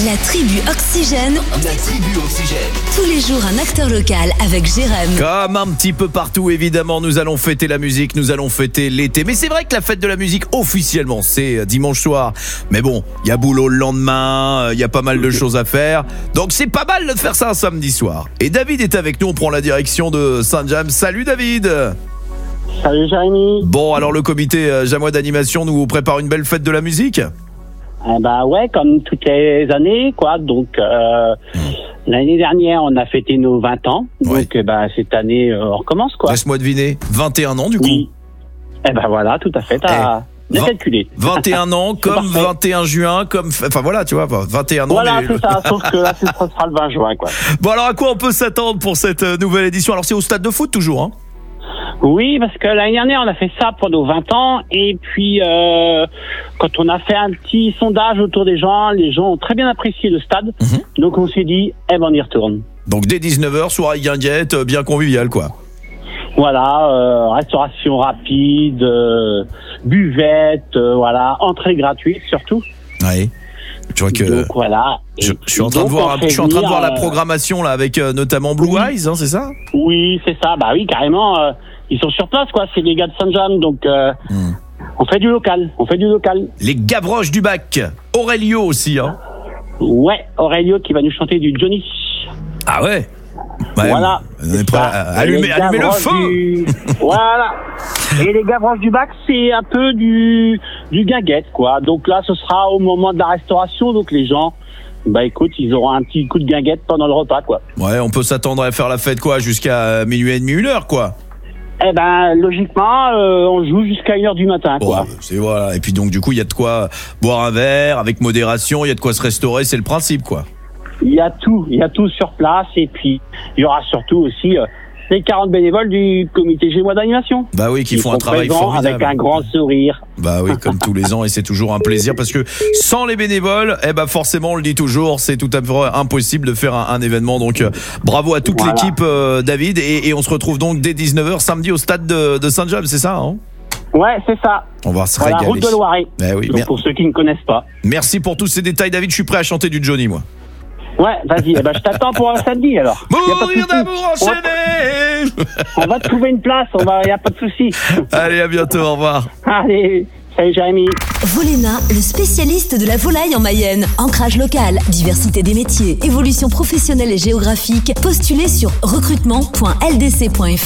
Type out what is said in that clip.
La tribu Oxygène. La tribu Oxygène. Tous les jours, un acteur local avec Jérém. Comme un petit peu partout, évidemment, nous allons fêter la musique, nous allons fêter l'été. Mais c'est vrai que la fête de la musique, officiellement, c'est dimanche soir. Mais bon, il y a boulot le lendemain, il y a pas mal de choses à faire. Donc c'est pas mal de faire ça un samedi soir. Et David est avec nous, on prend la direction de Saint-James. Salut David. Salut Jérémy. Bon, alors le comité Jamois d'animation nous prépare une belle fête de la musique. Bah ouais, comme toutes les années, quoi. Donc l'année dernière, on a fêté nos 20 ans. Ouais. Donc cette année, on recommence, quoi. Laisse-moi deviner, 21 ans du coup. Oui. Voilà, tout à fait. T'as bien calculé. 21 ans, comme parfait. 21 juin, comme... Enfin voilà, tu vois, 21 ans. Voilà, mais... c'est ça. Sauf que là, ce sera le 20 juin, quoi. Bon, alors à quoi on peut s'attendre pour cette nouvelle édition? Alors c'est au stade de foot toujours, hein? Oui, parce que l'année dernière, on a fait ça pour nos 20 ans. Et puis, quand on a fait un petit sondage autour des gens, les gens ont très bien apprécié le stade. Donc, on s'est dit, on y retourne. Donc dès 19h, soirée guinguette, bien conviviale, quoi. Voilà, restauration rapide, buvette, voilà, entrée gratuite surtout. Oui. Tu vois que... Donc voilà. Je suis en train de voir la programmation là avec notamment Blue Eyes, hein, c'est ça? Oui, c'est ça. Bah oui, carrément. Ils sont sur place, quoi. C'est les gars de Saint-James, donc on fait du local. Les Gavroches du Bac. Aurelio aussi, hein. Ouais, Aurelio qui va nous chanter du Johnny. Ah ouais. Ouais, Voilà. On est prêt à allumer le feu. Voilà. Et les Gavroches du Bac, c'est un peu du guinguette, quoi. Donc là, ce sera au moment de la restauration. Donc les gens, écoute, ils auront un petit coup de guinguette pendant le repas, quoi. Ouais, on peut s'attendre à faire la fête, quoi, jusqu'à minuit et demi, 1h, quoi. Logiquement, on joue jusqu'à 1h du matin, quoi. C'est voilà. Et puis donc, du coup, il y a de quoi boire un verre avec modération, il y a de quoi se restaurer, c'est le principe, quoi. Il y a tout sur place. Et puis, il y aura surtout aussi les 40 bénévoles du comité Gémois d'animation. Bah oui, qui font un travail formidable. Avec un grand sourire. Bah oui, comme tous les ans, et c'est toujours un plaisir parce que sans les bénévoles, forcément, on le dit toujours, c'est tout à fait impossible de faire un événement. Donc, bravo à toute l'équipe, David, et on se retrouve donc dès 19h samedi au stade de Saint-James, c'est ça, hein? Ouais, c'est ça. On va se régaler. régaler. Route de Loiret. Oui, donc, pour ceux qui ne connaissent pas. Merci pour tous ces détails, David. Je suis prêt à chanter du Johnny, moi. Ouais, vas-y. Je t'attends pour un samedi, alors. Mourir d'amour enchaîné. On va te trouver une place. Y a pas de souci. Allez, à bientôt. Au revoir. Allez. Salut Jérémy. Voléna, le spécialiste de la volaille en Mayenne. Ancrage local, diversité des métiers, évolution professionnelle et géographique. Postulez sur recrutement.ldc.fr.